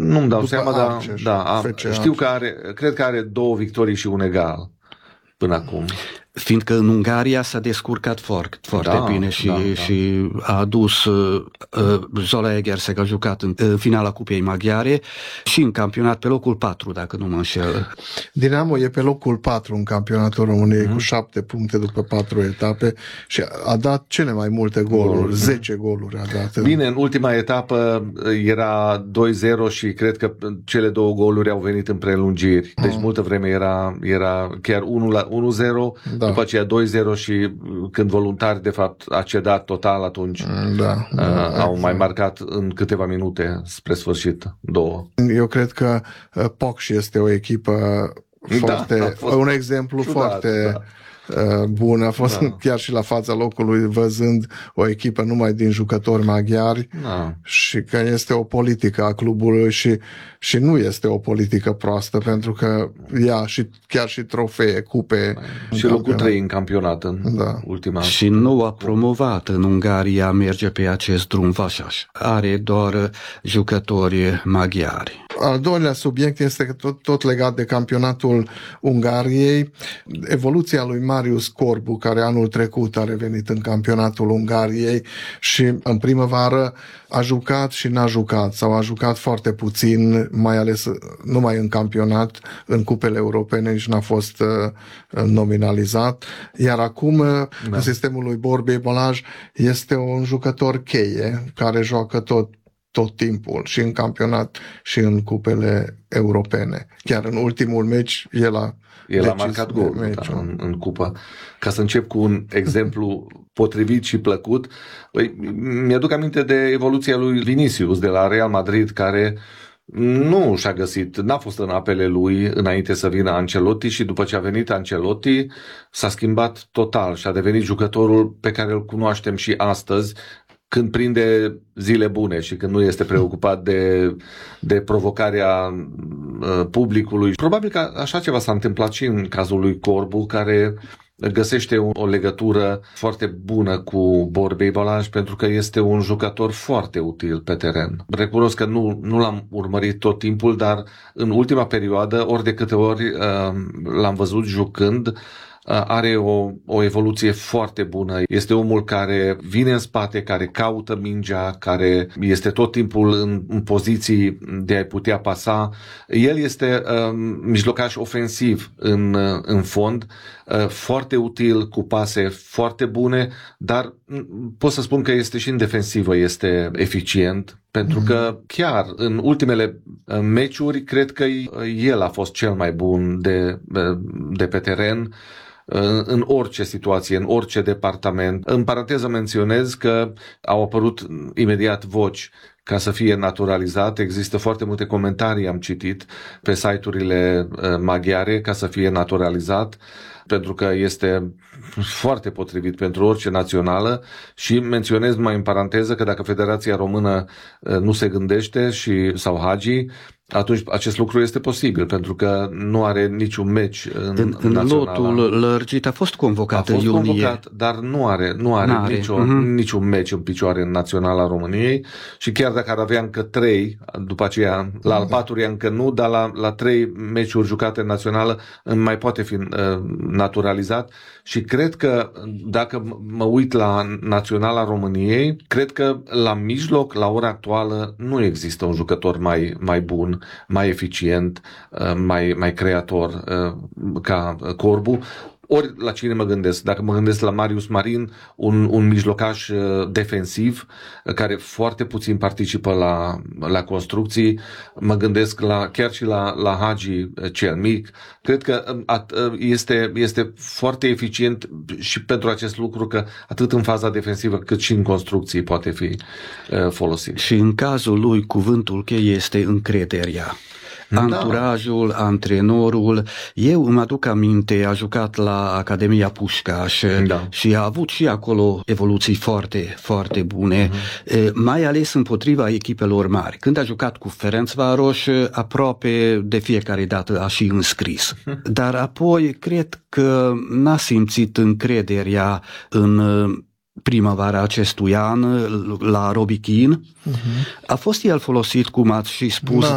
Nu-mi dau seama, dar știu că cred că are 2 victorii și un egal până acum. Fiindcă în Ungaria s-a descurcat foarte bine și a adus Zalaegerszeg a jucat în finala Cupei Maghiare și în campionat pe locul 4, dacă nu mă înșel. Dinamo e pe locul 4 în campionatul României cu 7 puncte după 4 etape și a dat cele mai multe goluri, 10 goluri a dat. Bine, în ultima etapă era 2-0 și cred că cele 2 goluri au venit în prelungiri. Deci multă vreme era chiar 1-0, după aceea 2-0 și când voluntari de fapt a cedat total, atunci au mai marcat în câteva minute spre sfârșit 2. Eu cred că Pocș este o echipă foarte, un exemplu foarte bun. A fost chiar și la fața locului văzând o echipă numai din jucători maghiari și că este o politică a clubului și nu este o politică proastă, pentru că ia chiar și trofee, cupe. Și locul 3 în campionat în ultima. Și noua promovat în Ungaria merge pe acest drum Vasas. Are doar jucători maghiari. Al doilea subiect este tot legat de campionatul Ungariei. Evoluția lui Marius Corbu, care anul trecut a revenit în campionatul Ungariei și în primăvară a jucat și n-a jucat sau a jucat foarte puțin, mai ales numai în campionat, în cupele europene și n-a fost nominalizat. Iar acum, în sistemul lui Borbély Balázs, este un jucător cheie care joacă tot timpul, și în campionat și în cupele europene. Chiar în ultimul meci el a marcat gol în cupă. Ca să încep cu un exemplu potrivit și plăcut, mi-aduc aminte de evoluția lui Vinicius de la Real Madrid, care nu și-a găsit, n-a fost în apele lui înainte să vină Ancelotti și după ce a venit Ancelotti s-a schimbat total și a devenit jucătorul pe care îl cunoaștem și astăzi, când prinde zile bune și când nu este preocupat de provocarea publicului. Probabil că așa ceva s-a întâmplat și în cazul lui Corbu, care găsește o legătură foarte bună cu Borbély Balázs, pentru că este un jucător foarte util pe teren. Recunosc că nu l-am urmărit tot timpul, dar în ultima perioadă, ori de câte ori l-am văzut jucând, are o evoluție foarte bună. Este omul care vine în spate, care caută mingea, care este tot timpul în poziții de a-i putea pasa. El este mijlocaș ofensiv în fond, foarte util, cu pase foarte bune, dar pot să spun că este și în defensivă, este eficient, pentru că chiar în ultimele meciuri cred că el a fost cel mai bun de pe teren, în orice situație, în orice departament. În paranteză menționez că au apărut imediat voci ca să fie naturalizat. Există foarte multe comentarii, am citit, pe site-urile maghiare ca să fie naturalizat, pentru că este foarte potrivit pentru orice națională și menționez mai în paranteză că dacă Federația Română nu se gândește sau Hagi, atunci acest lucru este posibil, pentru că nu are niciun meci în lotul lărgit a fost convocat în iunie. Convocat, dar nu are niciun meci în picioare în Naționala României și chiar dacă ar avea încă 3, după aceea la al 4-lea încă nu, dar la 3 meciuri jucate în Națională mai poate fi naturalizat și cred că dacă mă uit la Naționala României, cred că la mijloc, la ora actuală, nu există un jucător mai bun, mai eficient, mai creator ca Corbu. Ori la cine mă gândesc? Dacă mă gândesc la Marius Marin, un mijlocaș defensiv care foarte puțin participă la construcții, mă gândesc chiar și la Hagi cel mic. Cred că este foarte eficient și pentru acest lucru, că atât în faza defensivă cât și în construcții poate fi folosit. Și în cazul lui cuvântul cheie este încrederea. Anturajul, antrenorul. Eu îmi aduc aminte, a jucat la Academia Pușcaș și a avut și acolo evoluții foarte, foarte bune, mai ales împotriva echipelor mari. Când a jucat cu Ferencváros, aproape de fiecare dată a și înscris. Dar apoi cred că n-a simțit încrederea în primăvara acestui an la Robbie Keane. A fost el folosit, cum ați și spus,